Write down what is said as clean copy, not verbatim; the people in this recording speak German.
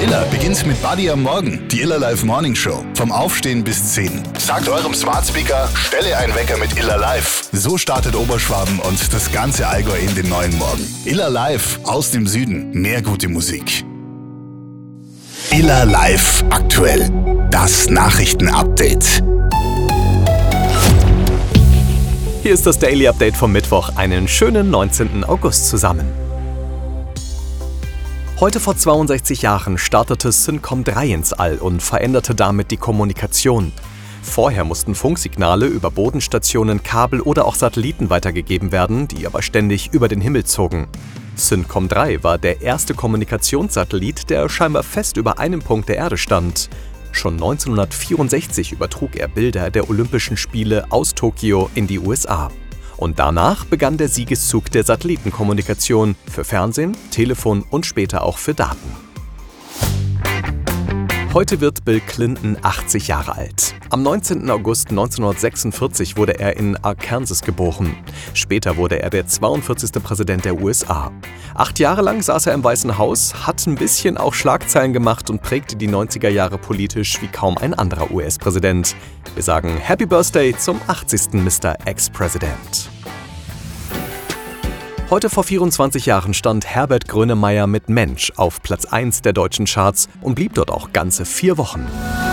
Iller beginnt mit Buddy am Morgen, die Iller Live Morning Show. Vom Aufstehen bis 10. Sagt eurem Smart Speaker, stelle einen Wecker mit Iller Live. So startet Oberschwaben und das ganze Allgäu in den neuen Morgen. Iller Live aus dem Süden. Mehr gute Musik. Iller Live aktuell. Das Nachrichten-Update. Hier ist das Daily Update vom Mittwoch. Einen schönen 19. August zusammen. Heute vor 62 Jahren startete Syncom 3 ins All und veränderte damit die Kommunikation. Vorher mussten Funksignale über Bodenstationen, Kabel oder auch Satelliten weitergegeben werden, die aber ständig über den Himmel zogen. Syncom 3 war der erste Kommunikationssatellit, der scheinbar fest über einem Punkt der Erde stand. Schon 1964 übertrug er Bilder der Olympischen Spiele aus Tokio in die USA. Und danach begann der Siegeszug der Satellitenkommunikation für Fernsehen, Telefon und später auch für Daten. Heute wird Bill Clinton 80 Jahre alt. Am 19. August 1946 wurde er in Arkansas geboren. Später wurde er der 42. Präsident der USA. 8 Jahre lang saß er im Weißen Haus, hat ein bisschen auch Schlagzeilen gemacht und prägte die 90er Jahre politisch wie kaum ein anderer US-Präsident. Wir sagen Happy Birthday zum 80. Mr. Ex-President. Heute vor 24 Jahren stand Herbert Grönemeyer mit Mensch auf Platz 1 der deutschen Charts und blieb dort auch ganze 4 Wochen.